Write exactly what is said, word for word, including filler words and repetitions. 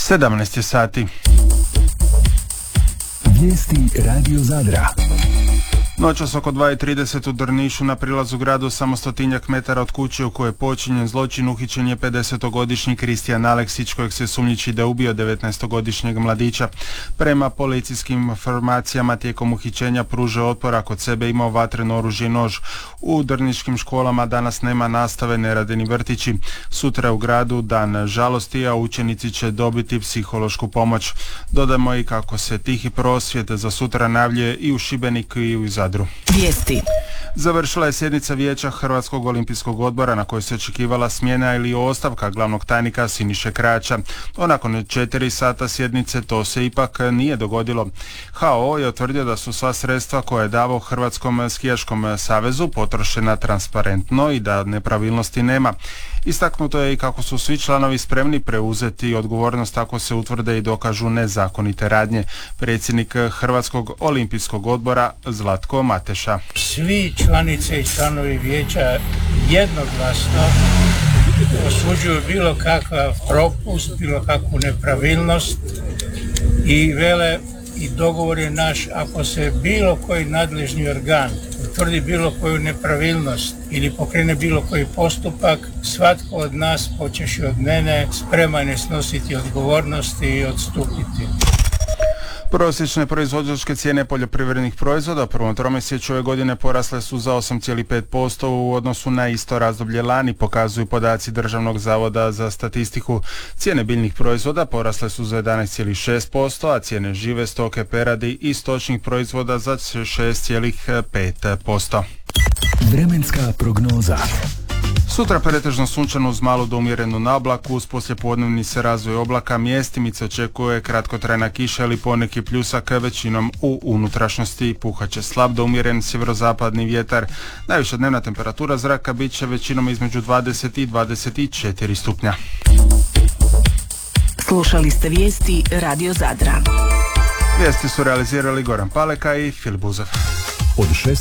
sedamnaest je sati. Vijesti Radio Zadra. Noćas oko dva i trideset u Drnišu na prilazu gradu samo stotinjak metara od kuće u kojoj je počinjen zločin uhićen je pedesetogodišnji Kristijan Aleksić, kojeg se sumnjiči da je ubio devetnaestogodišnjeg mladića. Prema policijskim informacijama tijekom uhićenja pružao otpor, a kod sebe imao vatreno oružje i nož. U drniškim školama danas nema nastave, ne rade ni vrtići. Sutra je u gradu dan žalosti, a učenici će dobiti psihološku pomoć. Dodamo i kako se tihi prosvjed za sutra najavljuje i u Šibeniku i u Zadru. Vijesti. Završila je sjednica vijeća Hrvatskog olimpijskog odbora na kojoj se očekivala smjena ili ostavka glavnog tajnika Siniše Krajića. Nakon četiri sata sjednice to se ipak nije dogodilo. H O je utvrdio da su sva sredstva koje je davao Hrvatskom skijaškom savezu potrošena transparentno i da nepravilnosti nema. Istaknuto je i kako su svi članovi spremni preuzeti odgovornost ako se utvrde i dokažu nezakonite radnje. Predsjednik Hrvatskog olimpijskog odbora Zlatko Mateša. Svi članice i članovi vijeća jednoglasno osuđuju bilo kakav propust, bilo kakvu nepravilnost i vele i dogovor je naš, ako se bilo koji nadležni organ utvrdi bilo koju nepravilnost ili pokrene bilo koji postupak, svatko od nas, počevši od mene, spreman je snositi odgovornosti i odstupiti. Prosječne proizvođačke cijene poljoprivrednih proizvoda u prvom tromjesečju ove godine porasle su za osam zarez pet posto u odnosu na isto razdoblje lani, pokazuju podaci Državnog zavoda za statistiku. Cijene biljnih proizvoda porasle su za jedanaest zarez šest posto, a cijene žive stoke, peradi i stočnih proizvoda za šest zarez pet posto. Vremenska prognoza. Sutra pretežno sunčano uz malu do umjerenu naoblaku, uz poslijepodnevni se razvoj oblaka, mjestimice očekuje kratkotrajna kiša ili poneki pljusak, većinom u unutrašnjosti. Puhat će slab do umjeren sjeverozapadni vjetar. Najviša dnevna temperatura zraka bit će većinom između dvadeset i dvadeset četiri stupnja. Slušali ste vijesti Radio Zadra. Vijesti su realizirali Goran Paleka i Filip Buzov. Od šest